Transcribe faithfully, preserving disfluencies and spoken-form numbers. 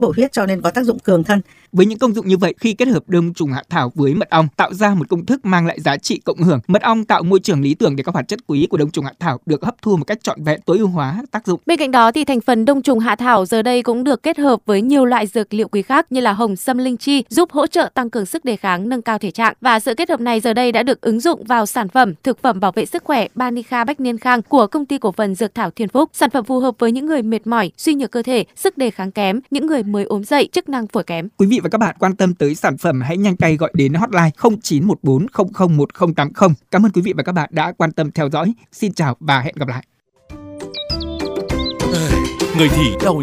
bổ huyết cho nên có tác dụng cường thân. Với những công dụng như vậy, khi kết hợp đông trùng hạ thảo với mật ong tạo ra một công thức mang lại giá trị cộng hưởng. Mật ong tạo môi trường lý tưởng để các hoạt chất quý của đông trùng hạ thảo được hấp thu một cách trọn vẹn, tối ưu hóa tác dụng. Bên cạnh đó thì thành phần đông trùng hạ thảo giờ đây cũng được kết hợp với nhiều loại dược liệu quý khác như là hồng sâm linh chi, giúp hỗ trợ tăng cường sức đề kháng, nâng cao thể trạng. Và sự kết hợp này giờ đây đã được ứng dụng vào sản phẩm thực phẩm bảo vệ sức khỏe Banica Bách Niên Khang của công ty cổ phần Dược Thảo Thiên Phúc. Sản phẩm phù hợp với những người mệt mỏi, suy nhược cơ thể, sức đề kháng kém, những người mới ốm dậy, chức năng phổi kém. Quý vị và các bạn quan tâm tới sản phẩm hãy nhanh tay gọi đến hotline không chín một bốn không không một không tám không. Cảm ơn quý vị và các bạn đã quan tâm theo dõi. Xin chào và hẹn gặp lại. Người thì đau